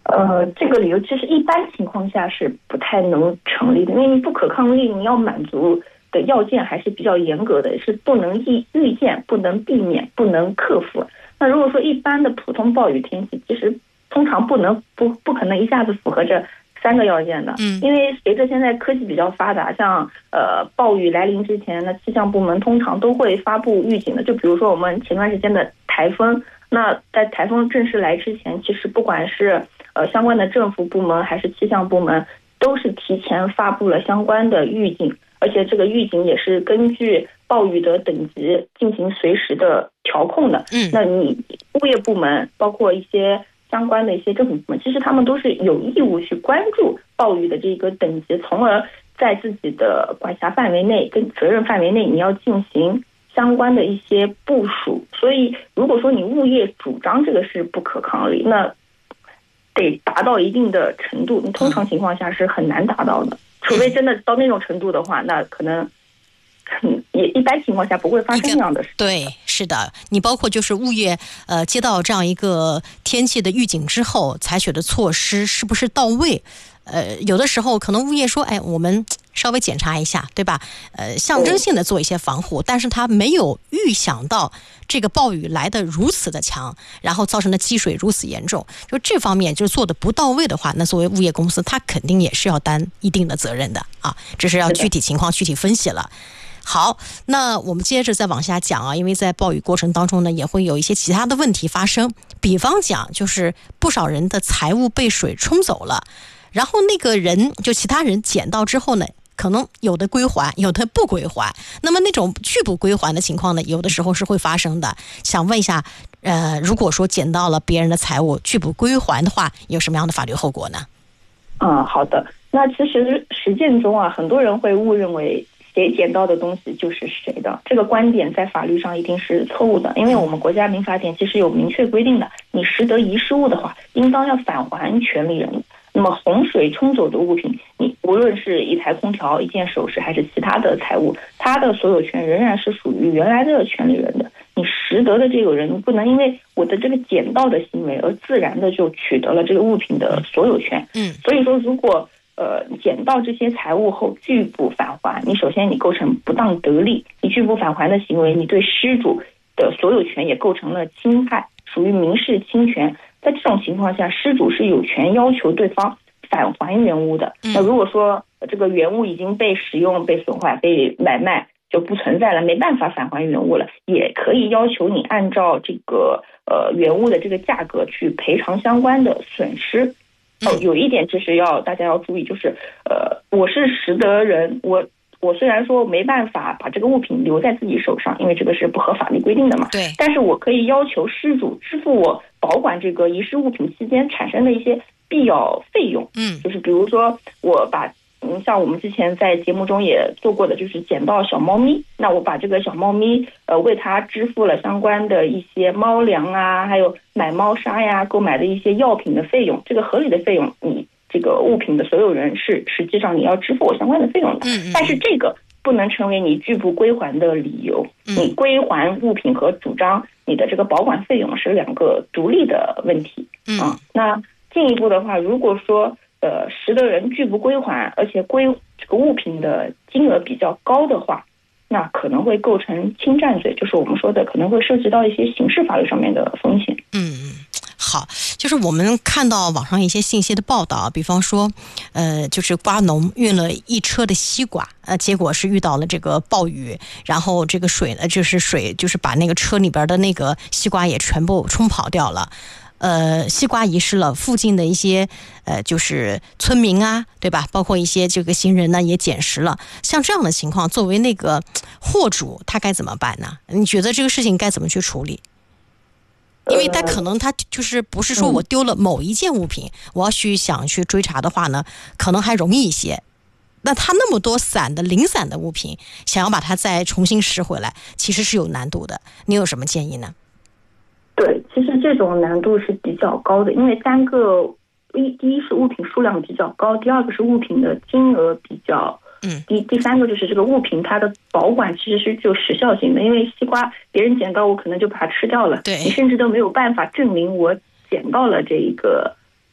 这个理由其实一般情况下是不太能成立的，因为不可抗力你要满足的要件还是比较严格的，是不能预见、不能避免、不能克服。那如果说一般的普通暴雨天气，其实通常不可能一下子符合这3个要件的。因为随着现在科技比较发达，像暴雨来临之前，那气象部门通常都会发布预警的。就比如说我们前段时间的台风，那在台风正式来之前，其实不管是相关的政府部门还是气象部门，都是提前发布了相关的预警，而且这个预警也是根据暴雨的等级进行随时的调控的。那你物业部门包括一些相关的一些政府部门，其实他们都是有义务去关注暴雨的这个等级，从而在自己的管辖范围内跟责任范围内，你要进行相关的一些部署。所以如果说你物业主张这个是不可抗力，那得达到一定的程度，你通常情况下是很难达到的，除非真的到那种程度的话，那可能也一般情况下不会发生这样的事。 对，是的，你包括就是物业接到这样一个天气的预警之后采取的措施是不是到位？有的时候可能物业说，我们稍微检查一下，对吧？象征性的做一些防护，但是他没有预想到这个暴雨来得如此的强，然后造成的积水如此严重，就这方面就是做的不到位的话，那作为物业公司，他肯定也是要担一定的责任的啊，这是要具体情况具体分析了。好，那我们接着再往下讲啊，因为在暴雨过程当中呢，也会有一些其他的问题发生，比方讲就是不少人的财物被水冲走了，然后那个人就其他人捡到之后呢，可能有的归还，有的不归还。那么那种拒不归还的情况呢，有的时候是会发生的。想问一下，如果说捡到了别人的财物拒不归还的话，有什么样的法律后果呢？ 好的。那其实实践中啊，很多人会误认为谁捡到的东西就是谁的，这个观点在法律上一定是错误的。因为我们国家民法典其实有明确规定的，你拾得遗失物的话，应当要返还权利人。那么洪水冲走的物品，你无论是一台空调、一件首饰还是其他的财物，它的所有权仍然是属于原来的权利人的。你拾得的这个人，你不能因为我的这个捡到的行为而自然的就取得了这个物品的所有权。所以说如果捡到这些财物后拒不返还，你首先你构成不当得利，你拒不返还的行为，你对失主的所有权也构成了侵害，属于民事侵权。在这种情况下，失主是有权要求对方返还原物的。那如果说这个原物已经被使用、被损坏、被买卖，就不存在了，没办法返还原物了，也可以要求你按照这个原物的这个价格去赔偿相关的损失。有一点就是大家要注意，就是我是拾得人，我虽然说没办法把这个物品留在自己手上，因为这个是不合法律规定的嘛。 对。 但是我可以要求失主支付我保管这个遗失物品期间产生的一些必要费用。就是比如说我把像我们之前在节目中也做过的，就是捡到小猫咪，那我把这个小猫咪为它支付了相关的一些猫粮啊，还有买猫砂呀，购买的一些药品的费用，这个合理的费用，你这个物品的所有人是实际上你要支付我相关的费用的。但是这个不能成为你拒不归还的理由。你归还物品和主张你的这个保管费用是2个独立的问题。那进一步的话，如果说拾得人拒不归还，而且这个物品的金额比较高的话，那可能会构成侵占罪，就是我们说的可能会涉及到一些刑事法律上面的风险。 好，就是我们看到网上一些信息的报道，比方说就是瓜农运了一车的西瓜，结果是遇到了这个暴雨，然后这个水呢，就是把那个车里边的那个西瓜也全部冲跑掉了。西瓜遗失了，附近的一些就是村民啊，对吧？包括一些这个行人呢也捡拾了。像这样的情况，作为那个货主，他该怎么办呢？你觉得这个事情该怎么去处理？因为他可能他就是不是说我丢了某一件物品，我要想去追查的话呢，可能还容易一些。那他那么多零散的物品，想要把它再重新拾回来，其实是有难度的。你有什么建议呢？ 对，其实这种难度是比较高的，因为第一是物品数量比较高，第二个是物品的金额比较第三个就是这个物品它的保管其实是具有时效性的，因为西瓜别人捡到我可能就把它吃掉了， 对， 你甚至都没有办法证明我捡到了这一个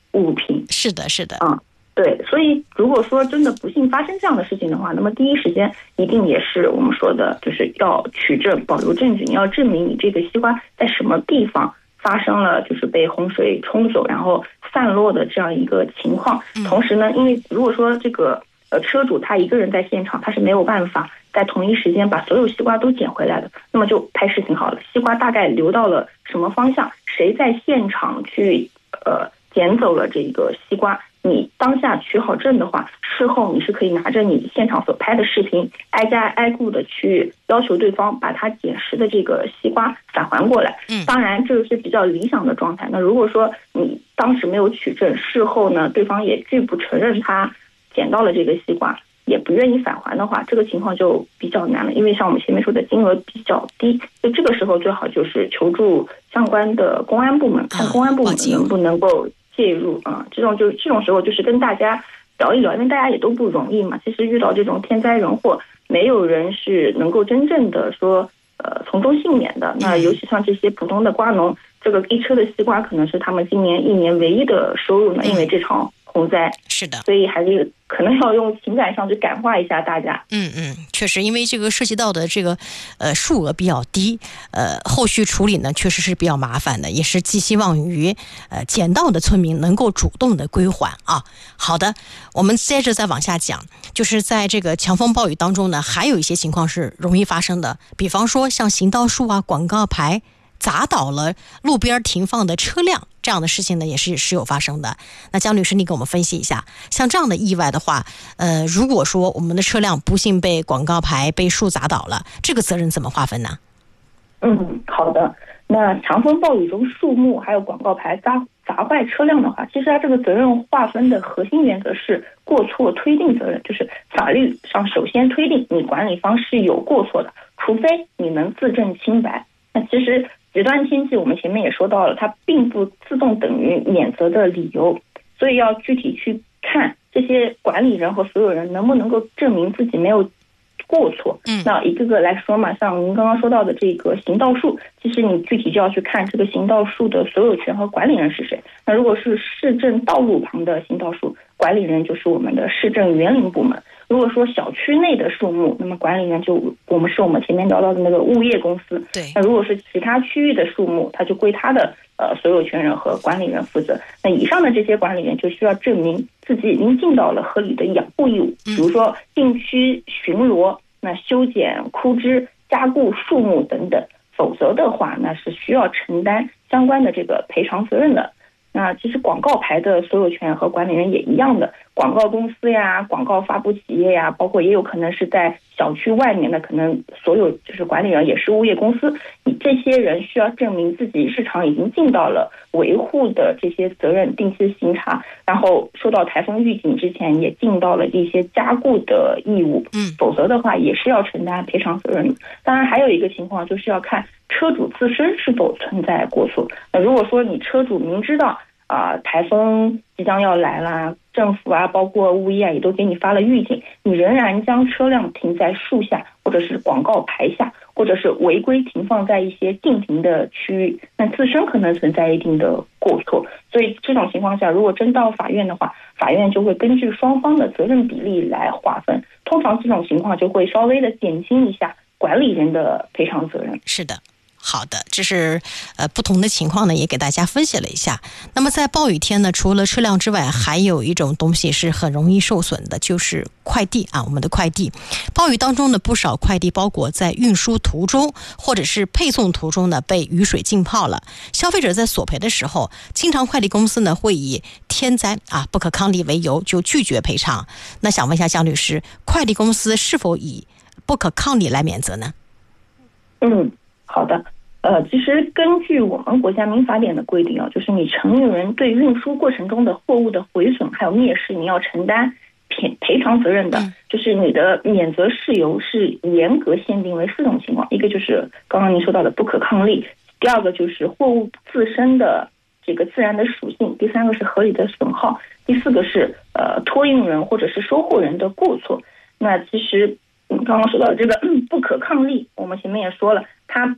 物品。 是的，是的， 对，所以如果说真的不幸发生这样的事情的话，那么第一时间一定也是我们说的，就是要取证，保留证据，你要证明你这个西瓜在什么地方发生了就是被洪水冲走，然后散落的这样一个情况。同时呢，因为如果说这个车主他一个人在现场，他是没有办法在同一时间把所有西瓜都捡回来的，那么就拍视频好了，西瓜大概流到了什么方向，谁在现场去捡走了这个西瓜，你当下取好证的话，事后你是可以拿着你现场所拍的视频，挨家挨户的去要求对方把他捡拾的这个西瓜返还过来。当然这是比较理想的状态。那如果说你当时没有取证，事后呢对方也拒不承认他捡到了这个西瓜，也不愿意返还的话，这个情况就比较难了。因为像我们前面说的金额比较低，所以这个时候最好就是求助相关的公安部门，看公安部门能不能够介入这种时候就是跟大家聊一聊，因为大家也都不容易嘛。其实遇到这种天灾人祸，没有人是能够真正的说从中幸免的。那尤其像这些普通的瓜农，这个一车的西瓜可能是他们今年一年唯一的收入呢，因为这场洪灾。 是的， 所以还是可能要用情感上去感化一下大家。 确实，因为这个涉及到的这个数额比较低，后续处理呢确实是比较麻烦的，也是寄希望于捡到的村民能够主动的归还啊。好的，我们接着再往下讲，就是在这个强风暴雨当中呢，还有一些情况是容易发生的，比方说像行道树啊、广告牌砸倒了路边停放的车辆，这样的事情呢也是时有发生的。那江律师，你给我们分析一下，像这样的意外的话，如果说我们的车辆不幸被广告牌、被树砸倒了，这个责任怎么划分呢？ 好的。那强风暴雨中树木还有广告牌砸坏车辆的话，其实它这个责任划分的核心原则是过错推定责任，就是法律上首先推定你管理方是有过错的，除非你能自证清白。那其实极端天气我们前面也说到了，它并不自动等于免责的理由，所以要具体去看这些管理人和所有人能不能够证明自己没有过错。那一个个来说嘛，像您刚刚说到的这个行道树，其实你具体就要去看这个行道树的所有权和管理人是谁。那如果是市政道路旁的行道树，管理人就是我们的市政园林部门。如果说小区内的树木，那么管理人就我们前面聊到的那个物业公司。 对。 那如果是其他区域的树木，它就归他的所有权人和管理人负责。那以上的这些管理人就需要证明自己已经尽到了合理的养护义务，比如说定期巡逻、那修剪枯枝、加固树木等等，否则的话那是需要承担相关的这个赔偿责任的。那其实广告牌的所有权和管理人也一样的，广告公司呀、广告发布企业呀，包括也有可能是在小区外面的，可能所有就是管理人也是物业公司，你这些人需要证明自己日常已经尽到了维护的这些责任，定期巡查，然后受到台风预警之前也尽到了一些加固的义务，否则的话也是要承担赔偿责任的。当然还有一个情况就是要看车主自身是否存在过错。那如果说你车主明知道台风即将要来啦，政府包括物业也都给你发了预警，你仍然将车辆停在树下或者是广告牌下，或者是违规停放在一些禁停的区域，那自身可能存在一定的过错。所以这种情况下，如果真到法院的话，法院就会根据双方的责任比例来划分，通常这种情况就会稍微的减轻一下管理人的赔偿责任。 是的。好的，这是不同的情况呢，也给大家分析了一下。那么在暴雨天呢，除了车辆之外，还有一种东西是很容易受损的，就是快递我们的快递。暴雨当中呢，不少快递包裹在运输途中或者是配送途中呢，被雨水浸泡了。消费者在索赔的时候，经常快递公司呢会以天灾不可抗力为由就拒绝赔偿。那想问一下江律师，快递公司是否以不可抗力来免责呢？ 好的。其实根据我们国家民法典的规定就是你承运人对运输过程中的货物的毁损还有灭失，你要承担赔偿责任的。就是你的免责事由是严格限定为4种情况，一个就是刚刚您说到的不可抗力，第二个就是货物自身的这个自然的属性，第三个是合理的损耗，第四个是托运人或者是收货人的过错。那其实刚刚说到的这个不可抗力，我们前面也说了，它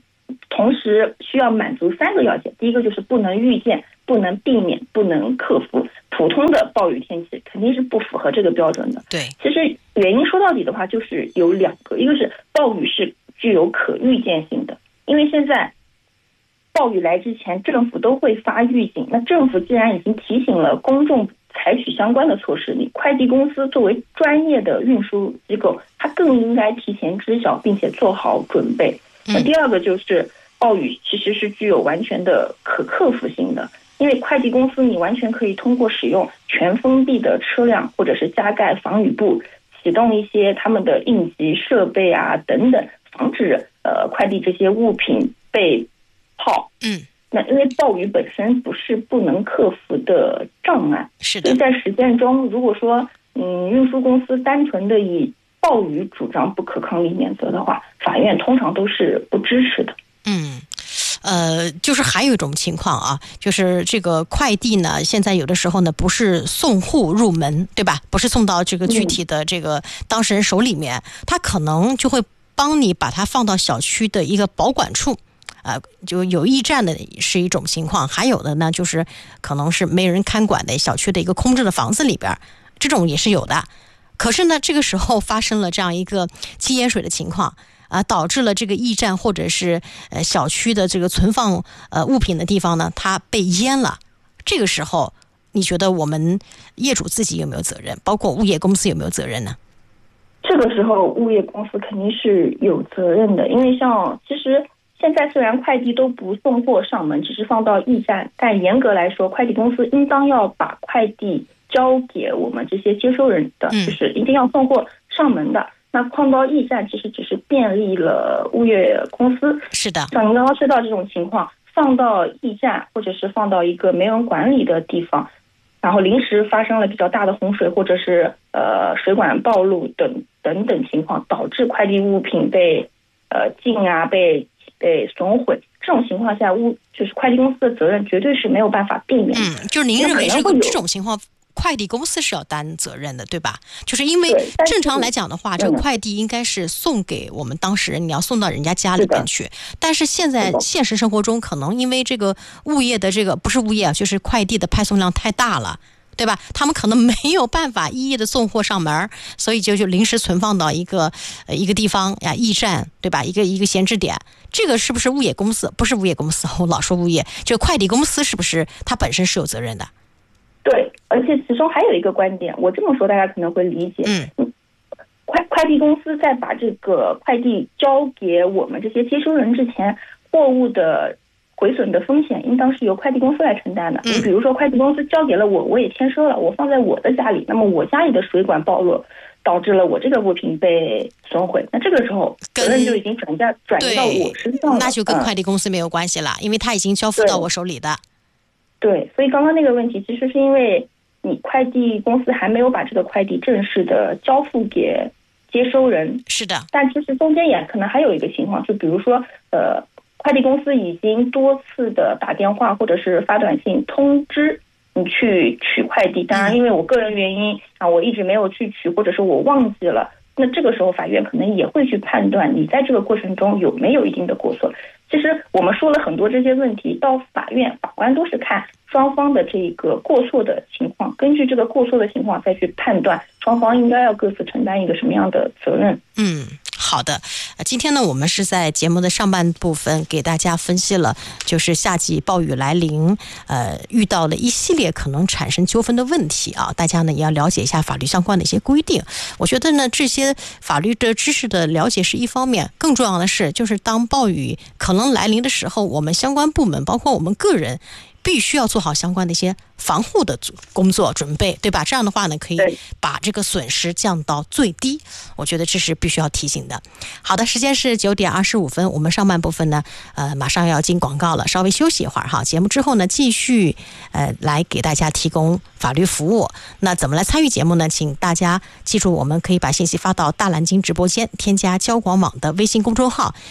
同时需要满足3个要件，第一个就是不能预见、不能避免、不能克服。普通的暴雨天气肯定是不符合这个标准的。 对， 其实原因说到底的话，就是有2个，一个是暴雨是具有可预见性的，因为现在暴雨来之前，政府都会发预警。那政府既然已经提醒了公众采取相关的措施，你快递公司作为专业的运输机构，它更应该提前知晓并且做好准备。那第2个就是暴雨其实是具有完全的可克服性的，因为快递公司你完全可以通过使用全封闭的车辆，或者是加盖防雨布，启动一些他们的应急设备啊等等，防止快递这些物品被泡。那因为暴雨本身不能克服的障碍， 是的。 所以在实践中，如果说运输公司单纯的以暴雨主张不可抗力免责的话，法院通常都是不支持的。 就是还有一种情况啊，就是这个快递呢，现在有的时候呢不是送户入门，对吧？不是送到这个具体的这个当事人手里面，他可能就会帮你把它放到小区的一个保管处。就有驿站的是一种情况，还有的呢就是可能是没人看管的小区的一个空置的房子里边，这种也是有的。可是呢，这个时候发生了这样一个积淹水的情况导致了这个驿站或者是小区的这个存放物品的地方呢，它被淹了。这个时候，你觉得我们业主自己有没有责任？包括物业公司有没有责任呢？ 这个时候，物业公司肯定是有责任的，因为其实现在虽然快递都不送货上门，只是放到驿站，但严格来说，快递公司应当要把快递交给我们这些接收人的，就是一定要送货上门的。那放到驿站其实只是便利了物业公司。 是的， 像您刚刚说到这种情况，放到驿站或者是放到一个没人管理的地方，然后临时发生了比较大的洪水，或者是水管暴露等等情况，导致快递物品被浸啊被损毁，这种情况下就是快递公司的责任绝对是没有办法避免的。 就是您认为这种情况快递公司是要担责任的，对吧？就是因为正常来讲的话，这个快递应该是送给我们当事人，你要送到人家家里边去。但是现在现实生活中，可能因为这个物业的不是物业就是快递的派送量太大了，对吧？他们可能没有办法一一的送货上门，所以就临时存放到一个地方呀，驿站，对吧？一个闲置点。这个是不是物业公司？不是物业公司，我老说物业，这个快递公司是不是它本身是有责任的？ 对，而且其中还有一个观点，我这么说大家可能会理解。快递公司在把这个快递交给我们这些接收人之前，货物的毁损的风险应当是由快递公司来承担的。你比如说，快递公司交给了我也签收了，我放在我的家里，那么我家里的水管暴露，导致了我这个物品被损毁，那这个时候责任就已经转移到我身上了， 那就跟快递公司没有关系了，因为他已经交付到我手里的。 对，所以刚刚那个问题其实是因为你快递公司还没有把这个快递正式的交付给接收人。 是的， 但其实中间也可能还有一个情况，就比如说快递公司已经多次的打电话或者是发短信通知你去取快递，当然因为我个人原因我一直没有去取，或者是我忘记了，那这个时候法院可能也会去判断你在这个过程中有没有一定的过错。其实我们说了很多这些问题，到法院法官都是看双方的这个过错的情况，根据这个过错的情况再去判断双方应该要各自承担一个什么样的责任。 好的，今天呢，我们是在节目的上半部分给大家分析了，就是夏季暴雨来临，遇到了一系列可能产生纠纷的问题啊，大家呢也要了解一下法律相关的一些规定。我觉得呢，这些法律的知识的了解是一方面，更重要的是，就是当暴雨可能来临的时候，我们相关部门，包括我们个人，必须要做好相关的一些防护的工作准备，对吧？这样的话呢，可以把这个损失降到最低。我觉得这是必须要提醒的。好的，时间是9点25分，我们上半部分呢，马上要进广告了，稍微休息一会儿哈。节目之后呢，继续来给大家提供法律服务。那怎么来参与节目呢？请大家记住，我们可以把信息发到大蓝鲸直播间，添加交广网的微信公众号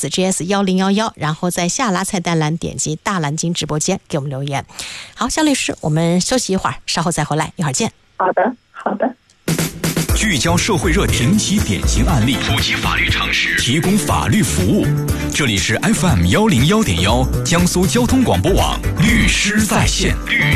GSGS1011，然后在下拉菜单栏点击大蓝鲸直播间给我们留言。好，肖律师，我们休息一会儿，稍后再回来，一会儿见。 好的，好的。 聚焦社会热点，评析典型案例，普及法律常识，提供法律服务。这里是 FM101.1江苏交通广播网律师在线。